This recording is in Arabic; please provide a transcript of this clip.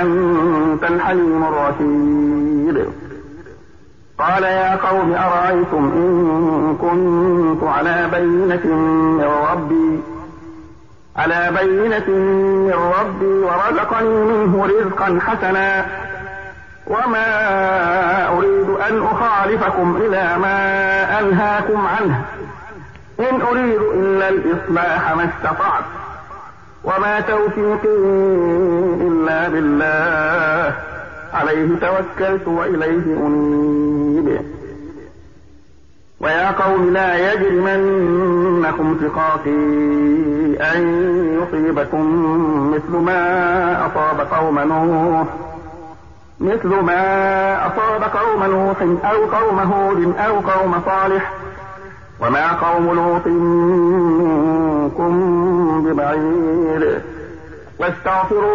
أنت الحليم الرشيد. قال يا قوم أرأيتم إن كنت على بينة من ربي ورزقني منه رزقا حسنا وما أريد أن أخالفكم إلى ما أنهاكم عنه إن أريد إلا الإصلاح ما استطعت وما توفيقي إلا بالله عليه توكلت وإليه أنيب. ويا قوم لا يجرمنكم شقاقي أن يصيبكم مثل ما أصاب قوم نوح أو قوم هود أو قوم صالح وما قوم لوط منكم ببعيد واستغفروا